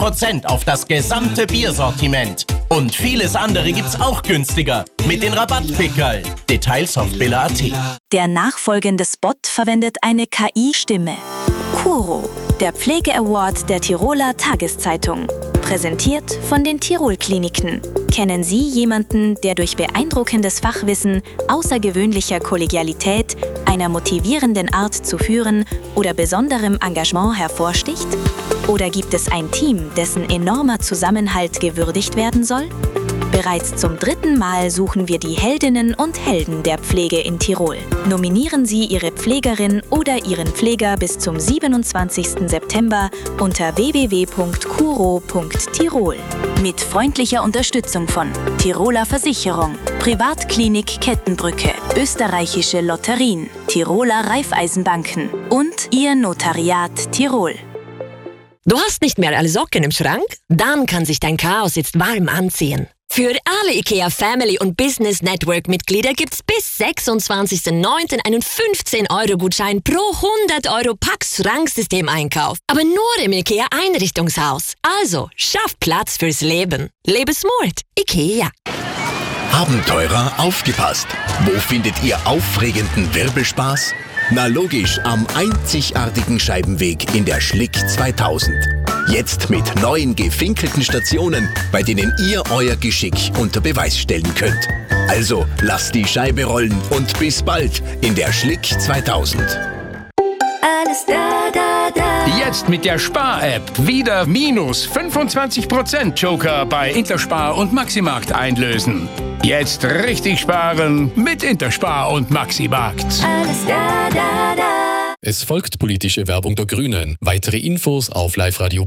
20% auf das gesamte Biersortiment. Und vieles andere gibt's auch günstiger mit den Rabattpickerl. Details auf billa.at. Der nachfolgende Spot verwendet eine KI-Stimme. Kuro, der Pflege-Award der Tiroler Tageszeitung. Präsentiert von den Tirol-Kliniken. Kennen Sie jemanden, der durch beeindruckendes Fachwissen, außergewöhnlicher Kollegialität, einer motivierenden Art zu führen oder besonderem Engagement hervorsticht? Oder gibt es ein Team, dessen enormer Zusammenhalt gewürdigt werden soll? Bereits zum 3. Mal suchen wir die Heldinnen und Helden der Pflege in Tirol. Nominieren Sie Ihre Pflegerin oder Ihren Pfleger bis zum 27. September unter www.kuro.tirol. Mit freundlicher Unterstützung von Tiroler Versicherung, Privatklinik Kettenbrücke, Österreichische Lotterien, Tiroler Raiffeisenbanken und Ihr Notariat Tirol. Du hast nicht mehr alle Socken im Schrank? Dann kann sich dein Chaos jetzt warm anziehen. Für alle IKEA Family und Business Network Mitglieder gibt's bis 26.09. einen 15-Euro-Gutschein pro 100 Euro Pax-Schranksystem-Einkauf. Aber nur im IKEA Einrichtungshaus. Also, schaff Platz fürs Leben. Lebe smart. IKEA. Abenteurer, aufgepasst! Wo findet ihr aufregenden Wirbelspaß? Na logisch, am einzigartigen Scheibenweg in der Schlick 2000. Jetzt mit neuen gefinkelten Stationen, bei denen ihr euer Geschick unter Beweis stellen könnt. Also lasst die Scheibe rollen und bis bald in der Schlick 2000. Alles da, da, da. Jetzt mit der Spar-App wieder minus 25% Joker bei Interspar und Maximarkt einlösen. Jetzt richtig sparen mit Interspar und Maximarkt. Alles da, da, da. Es folgt politische Werbung der Grünen. Weitere Infos auf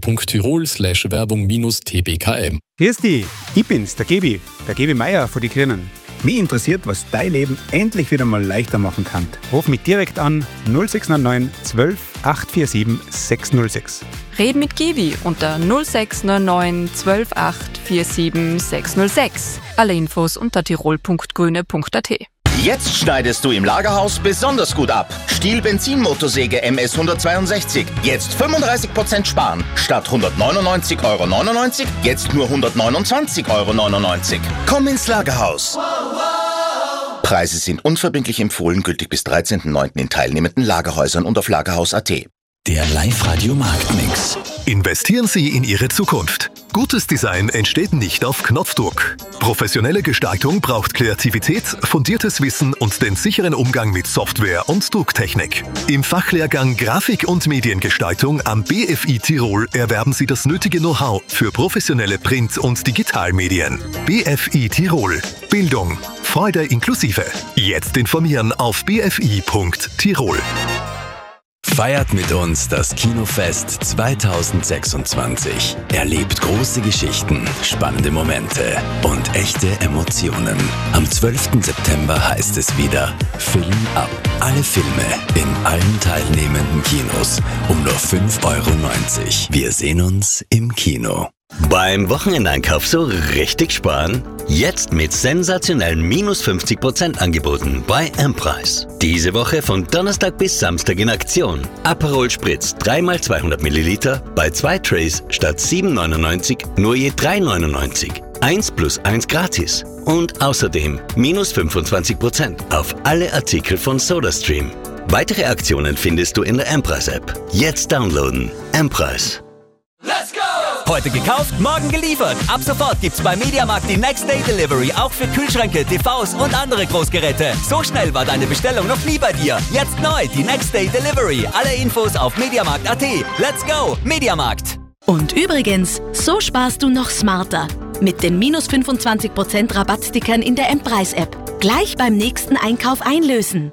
liveradio.tirol/werbung-tbkm. Grüß dich, ich bin's, der Gebi Meier von die Grünen. Mich interessiert, was dein Leben endlich wieder mal leichter machen kann. Ruf mich direkt an 0699 12 847 606. Red mit Gebi unter 0699 12 847 606. Alle Infos unter tirol.grüne.at. Jetzt schneidest du im Lagerhaus besonders gut ab. Stihl Benzinmotorsäge MS 162. Jetzt 35% sparen. Statt 199,99 €, jetzt nur 129,99 €. Komm ins Lagerhaus. Preise sind unverbindlich empfohlen, gültig bis 13.09. in teilnehmenden Lagerhäusern und auf lagerhaus.at. Der Live-Radio-Marktmix. Investieren Sie in Ihre Zukunft. Gutes Design entsteht nicht auf Knopfdruck. Professionelle Gestaltung braucht Kreativität, fundiertes Wissen und den sicheren Umgang mit Software und Drucktechnik. Im Fachlehrgang Grafik- und Mediengestaltung am BFI Tirol erwerben Sie das nötige Know-how für professionelle Print- und Digitalmedien. BFI Tirol. Bildung. Freude inklusive. Jetzt informieren auf bfi.tirol. Feiert mit uns das Kinofest 2026. Erlebt große Geschichten, spannende Momente und echte Emotionen. Am 12. September heißt es wieder Film ab. Alle Filme in allen teilnehmenden Kinos um nur 5,90 €. Wir sehen uns im Kino. Beim Wochenendeinkauf so richtig sparen? Jetzt mit sensationellen minus 50% Angeboten bei M-Preis. Diese Woche von Donnerstag bis Samstag in Aktion. Aperol Spritz 3x200 Milliliter bei 2 Trays statt 7,99 nur je 3,99. 1 + 1 gratis. Und außerdem minus 25% auf alle Artikel von SodaStream. Weitere Aktionen findest du in der M-Preis-App. Jetzt downloaden. M-Preis. Let's go! Heute gekauft, morgen geliefert. Ab sofort gibt's bei Mediamarkt die Next Day Delivery auch für Kühlschränke, TVs und andere Großgeräte. So schnell war deine Bestellung noch nie bei dir. Jetzt neu die Next Day Delivery. Alle Infos auf mediamarkt.at. Let's go, Mediamarkt. Und übrigens, so sparst du noch smarter. Mit den minus 25% Rabattstickern in der M-Preis-App. Gleich beim nächsten Einkauf einlösen.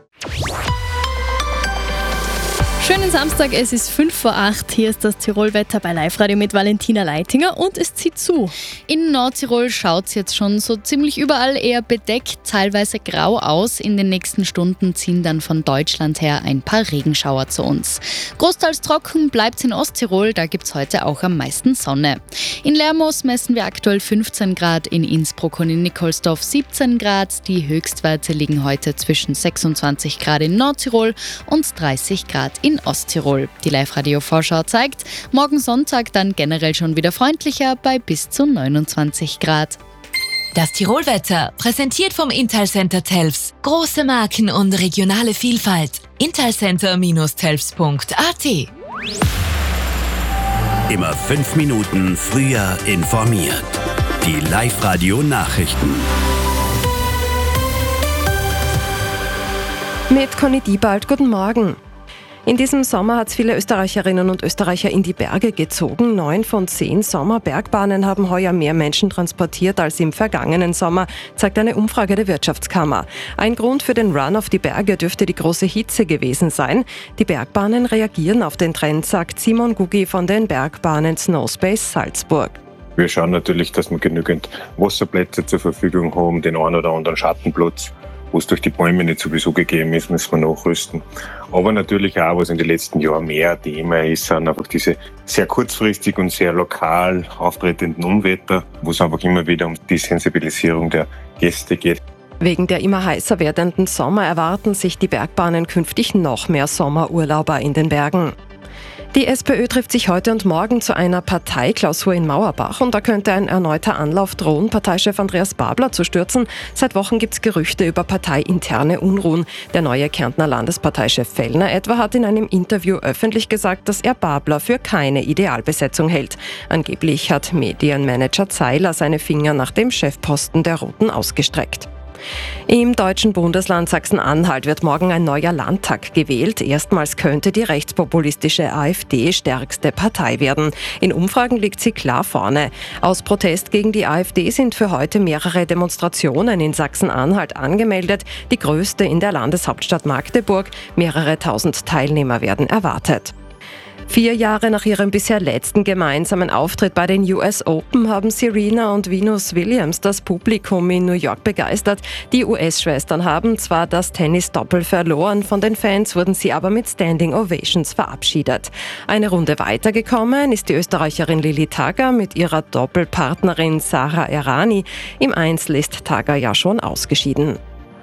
Schönen Samstag, es ist 7:05. Hier ist das Tirol-Wetter bei Live-Radio mit Valentina Leitinger und es zieht zu. In Nordtirol schaut es jetzt schon so ziemlich überall eher bedeckt, teilweise grau aus. In den nächsten Stunden ziehen dann von Deutschland her ein paar Regenschauer zu uns. Großteils trocken bleibt es in Osttirol, da gibt es heute auch am meisten Sonne. In Lermoos messen wir aktuell 15 Grad, in Innsbruck und in Nikolsdorf 17 Grad. Die Höchstwerte liegen heute zwischen 26 Grad in Nordtirol und 30 Grad in in Osttirol. Die Live-Radio-Vorschau zeigt, morgen Sonntag dann generell schon wieder freundlicher bei bis zu 29 Grad. Das Tirolwetter, präsentiert vom Italcenter Telfs. Große Marken und regionale Vielfalt. italcenter-telfs.at. Immer 5 Minuten früher informiert. Die Live-Radio-Nachrichten. Mit Conny Diebald, guten Morgen. In diesem Sommer hat es viele Österreicherinnen und Österreicher in die Berge gezogen. 9 von 10 Sommerbergbahnen haben heuer mehr Menschen transportiert als im vergangenen Sommer, zeigt eine Umfrage der Wirtschaftskammer. Ein Grund für den Run auf die Berge dürfte die große Hitze gewesen sein. Die Bergbahnen reagieren auf den Trend, sagt Simon Gugi von den Bergbahnen Snowspace Salzburg. Wir schauen natürlich, dass wir genügend Wasserplätze zur Verfügung haben, den einen oder anderen Schattenplatz. Wo es durch die Bäume nicht sowieso gegeben ist, müssen wir nachrüsten. Aber natürlich auch, was in den letzten Jahren mehr Thema ist, sind einfach diese sehr kurzfristig und sehr lokal auftretenden Unwetter, wo es einfach immer wieder um die Sensibilisierung der Gäste geht. Wegen der immer heißer werdenden Sommer erwarten sich die Bergbahnen künftig noch mehr Sommerurlauber in den Bergen. Die SPÖ trifft sich heute und morgen zu einer Parteiklausur in Mauerbach und da könnte ein erneuter Anlauf drohen, Parteichef Andreas Babler zu stürzen. Seit Wochen gibt es Gerüchte über parteiinterne Unruhen. Der neue Kärntner Landesparteichef Fellner etwa hat in einem Interview öffentlich gesagt, dass er Babler für keine Idealbesetzung hält. Angeblich hat Medienmanager Zeiler seine Finger nach dem Chefposten der Roten ausgestreckt. Im deutschen Bundesland Sachsen-Anhalt wird morgen ein neuer Landtag gewählt. Erstmals könnte die rechtspopulistische AfD stärkste Partei werden. In Umfragen liegt sie klar vorne. Aus Protest gegen die AfD sind für heute mehrere Demonstrationen in Sachsen-Anhalt angemeldet. Die größte in der Landeshauptstadt Magdeburg. Mehrere tausend Teilnehmer werden erwartet. 4 Jahre nach ihrem bisher letzten gemeinsamen Auftritt bei den US Open haben Serena und Venus Williams das Publikum in New York begeistert. Die US-Schwestern haben zwar das Tennis-Doppel verloren, von den Fans wurden sie aber mit Standing Ovations verabschiedet. Eine Runde weitergekommen ist die Österreicherin Lili Tagger mit ihrer Doppelpartnerin Sara Errani. Im Einzel ist Tagger ja schon ausgeschieden.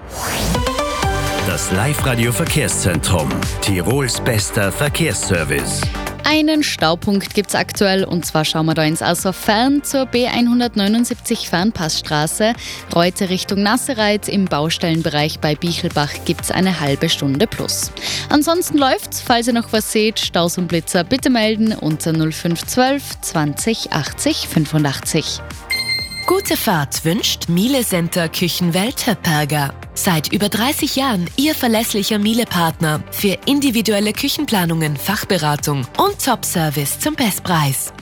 Das Live-Radio-Verkehrszentrum. Tirols bester Verkehrsservice. Einen Staupunkt gibt's aktuell und zwar schauen wir da ins Außerfern zur B179 Fernpassstraße. Reute Richtung Nassereit im Baustellenbereich bei Bichelbach gibt's eine halbe Stunde plus. Ansonsten läuft's, falls ihr noch was seht, Staus und Blitzer bitte melden unter 0512 20 80 85. Gute Fahrt wünscht Miele Center Küchenwelt Höpperger. Seit über 30 Jahren Ihr verlässlicher Miele-Partner für individuelle Küchenplanungen, Fachberatung und Top-Service zum Bestpreis.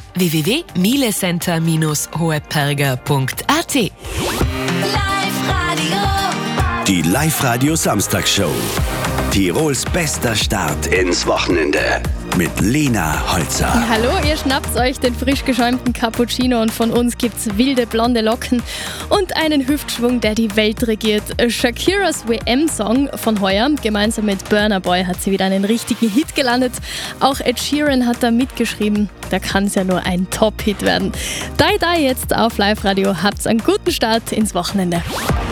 www.mielecenter-hoheperger.at. Die Live-Radio Samstagsshow. Tirols bester Start ins Wochenende. Mit Lena Holzer. Hallo, ihr schnappt euch den frisch geschäumten Cappuccino und von uns gibt's wilde blonde Locken und einen Hüftschwung, der die Welt regiert. Shakiras WM-Song von heuer, gemeinsam mit Burna Boy hat sie wieder einen richtigen Hit gelandet. Auch Ed Sheeran hat da mitgeschrieben. Da kann es ja nur ein Top-Hit werden. Da jetzt auf Live-Radio. Habt's einen guten Start ins Wochenende.